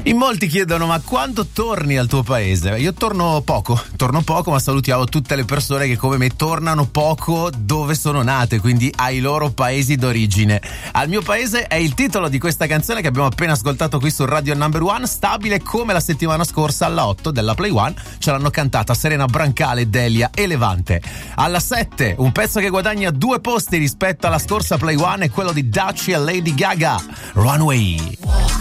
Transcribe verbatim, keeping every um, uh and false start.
In molti chiedono: ma quando torni al tuo paese? Io torno poco, torno poco, ma salutiamo tutte le persone che come me tornano poco dove sono nate, quindi ai loro paesi d'origine. Al mio paese è il titolo di questa canzone che abbiamo appena ascoltato qui su Radio Number One, stabile come la settimana scorsa alla otto della Play One, ce l'hanno cantata Serena Brancale, Delia e Levante. Alla sette, un pezzo che guadagna due posti rispetto alla scorsa Play One è quello di Daci e Lady Gaga, Runway.